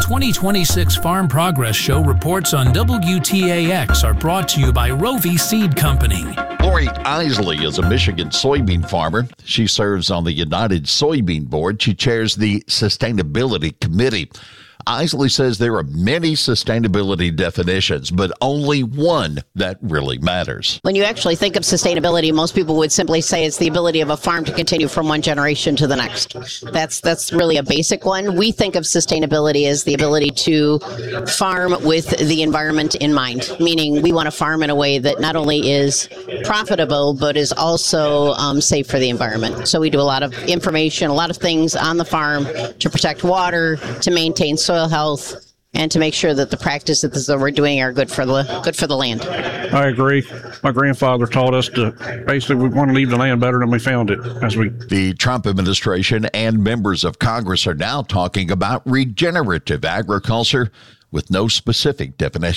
2026 Farm Progress Show reports on WTAX are brought to you by Rovi Seed Company. Lori Isley is a Michigan soybean farmer. She serves on the United Soybean Board. She chairs the Sustainability Committee. Isley says there are many sustainability definitions, but only one that really matters. When you actually think of sustainability, most people would simply say it's the ability of a farm to continue from one generation to the next. That's really a basic one. We think of sustainability as the ability to farm with the environment in mind, meaning we want to farm in a way that not only is profitable, but is also safe for the environment. So we do a lot of information, a lot of things on the farm to protect water, to maintain soil health, and to make sure that the practices that we're doing are good for the land. I agree. My grandfather taught us to basically we want to leave the land better than we found it. The Trump administration and members of Congress are now talking about regenerative agriculture with no specific definition.